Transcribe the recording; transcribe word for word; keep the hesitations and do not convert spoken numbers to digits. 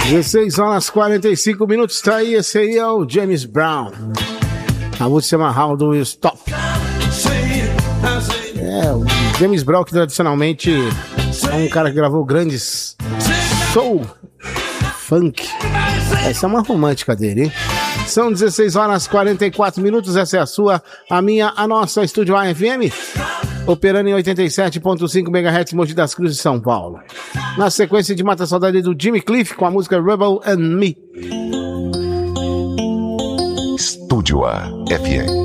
dezesseis horas e quarenta e cinco minutos, tá aí, esse aí é o James Brown. A música se chama How Do You Stop? É, o James Brown, que tradicionalmente é um cara que gravou grandes soul, funk. Essa é uma romântica dele, hein? São dezesseis horas e quarenta e quatro minutos, essa é a sua, a minha, a nossa Estúdio A F M, operando em oitenta e sete ponto cinco megahertz, Mogi das Cruzes, São Paulo. Na sequência de Mata Saudade do Jimmy Cliff com a música Rebel and Me. Estúdio A F M.